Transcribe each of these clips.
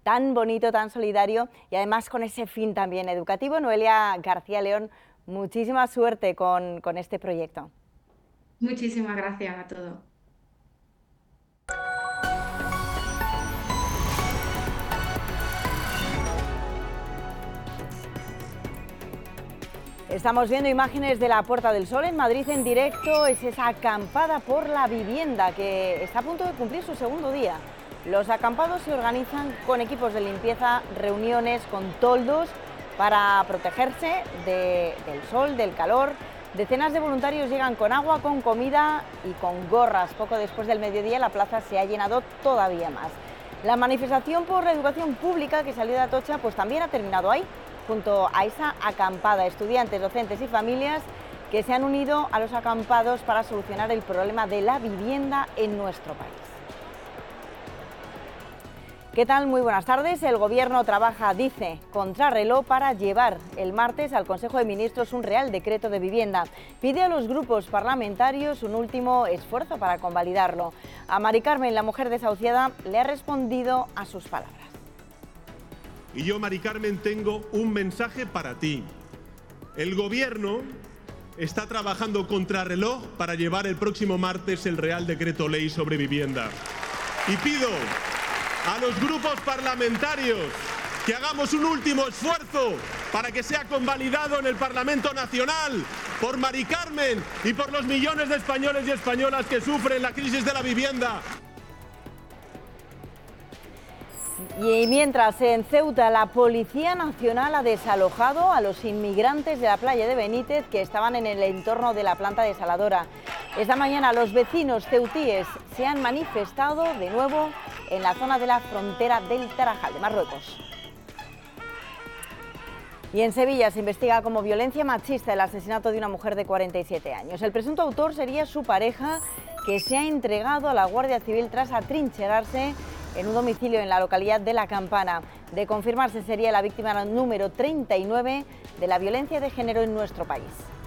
tan bonito, tan solidario y además con ese fin también educativo. Noelia García León, muchísima suerte con este proyecto. Muchísimas gracias a todos. Estamos viendo imágenes de la Puerta del Sol en Madrid en directo. Es esa acampada por la vivienda que está a punto de cumplir su segundo día. Los acampados se organizan con equipos de limpieza, reuniones con toldos para protegerse del sol, del calor. Decenas de voluntarios llegan con agua, con comida y con gorras. Poco después del mediodía la plaza se ha llenado todavía más. La manifestación por la educación pública que salió de Atocha pues también ha terminado ahí, junto a esa acampada. Estudiantes, docentes y familias que se han unido a los acampados para solucionar el problema de la vivienda en nuestro país. ¿Qué tal? Muy buenas tardes. El Gobierno trabaja, dice, contrarreloj para llevar el martes al Consejo de Ministros un Real Decreto de Vivienda. Pide a los grupos parlamentarios un último esfuerzo para convalidarlo. A Mari Carmen, la mujer desahuciada, le ha respondido a sus palabras. Y yo, Mari Carmen, tengo un mensaje para ti. El Gobierno está trabajando contrarreloj para llevar el próximo martes el Real Decreto Ley sobre vivienda. Y pido a los grupos parlamentarios que hagamos un último esfuerzo para que sea convalidado en el Parlamento Nacional por Mari Carmen y por los millones de españoles y españolas que sufren la crisis de la vivienda. Y mientras en Ceuta la Policía Nacional ha desalojado a los inmigrantes de la playa de Benítez que estaban en el entorno de la planta desaladora. Esta mañana los vecinos ceutíes se han manifestado de nuevo en la zona de la frontera del Tarajal de Marruecos. Y en Sevilla se investiga como violencia machista el asesinato de una mujer de 47 años. El presunto autor sería su pareja, que se ha entregado a la Guardia Civil tras atrincherarse en un domicilio en la localidad de La Campana. De confirmarse, sería la víctima número 39 de la violencia de género en nuestro país.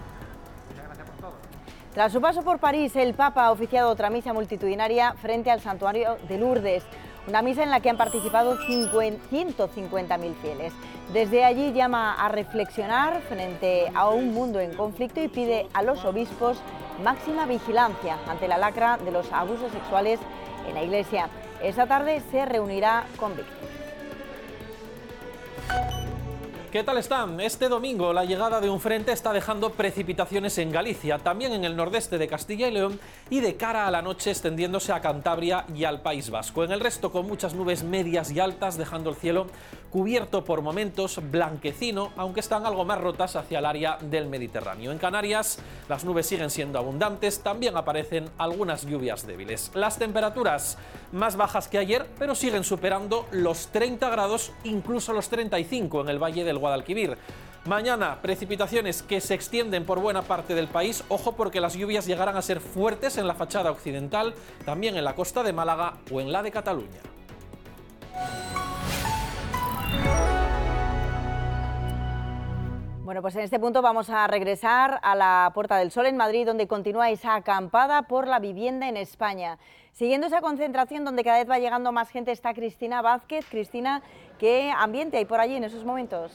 Tras su paso por París, el Papa ha oficiado otra misa multitudinaria frente al santuario de Lourdes, una misa en la que han participado 150.000 fieles. Desde allí llama a reflexionar frente a un mundo en conflicto y pide a los obispos máxima vigilancia ante la lacra de los abusos sexuales en la Iglesia. Esta tarde se reunirá con Víctor. ¿Qué tal están? Este domingo la llegada de un frente está dejando precipitaciones en Galicia, también en el nordeste de Castilla y León y de cara a la noche extendiéndose a Cantabria y al País Vasco. En el resto con muchas nubes medias y altas, dejando el cielo cubierto por momentos blanquecino, aunque están algo más rotas hacia el área del Mediterráneo. En Canarias las nubes siguen siendo abundantes, también aparecen algunas lluvias débiles. Las temperaturas más bajas que ayer, pero siguen superando los 30 grados, incluso los 35 en el Valle del Guadalquivir. Mañana, precipitaciones que se extienden por buena parte del país. Ojo, porque las lluvias llegarán a ser fuertes en la fachada occidental, también en la costa de Málaga o en la de Cataluña. Bueno, pues en este punto vamos a regresar a la Puerta del Sol en Madrid, donde continúa esa acampada por la vivienda en España. Siguiendo esa concentración donde cada vez va llegando más gente está Cristina Vázquez. Cristina, ¿qué ambiente hay por allí en esos momentos?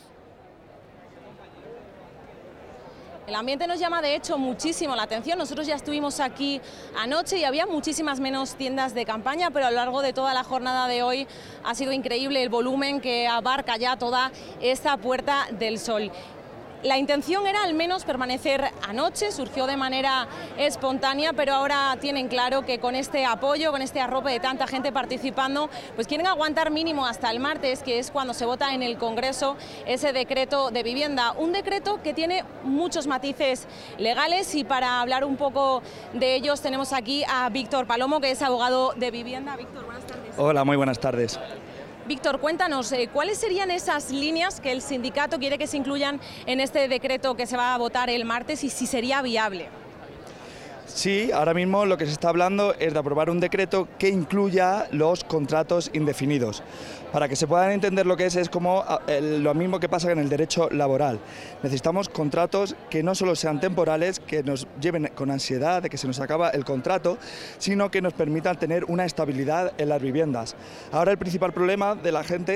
El ambiente nos llama de hecho muchísimo la atención. Nosotros ya estuvimos aquí anoche y había muchísimas menos tiendas de campaña, pero a lo largo de toda la jornada de hoy ha sido increíble el volumen que abarca ya toda esta Puerta del Sol. La intención era al menos permanecer anoche, surgió de manera espontánea, pero ahora tienen claro que con este apoyo, con este arrope de tanta gente participando, pues quieren aguantar mínimo hasta el martes, que es cuando se vota en el Congreso ese decreto de vivienda. Un decreto que tiene muchos matices legales y para hablar un poco de ellos tenemos aquí a Víctor Palomo, que es abogado de vivienda. Víctor, buenas tardes. Hola, muy buenas tardes. Víctor, cuéntanos, ¿cuáles serían esas líneas que el sindicato quiere que se incluyan en este decreto que se va a votar el martes y si sería viable? Sí, ahora mismo lo que se está hablando es de aprobar un decreto que incluya los contratos indefinidos. Para que se puedan entender lo que es como lo mismo que pasa en el derecho laboral. Necesitamos contratos que no solo sean temporales, que nos lleven con ansiedad de que se nos acaba el contrato, sino que nos permitan tener una estabilidad en las viviendas. Ahora el principal problema de la gente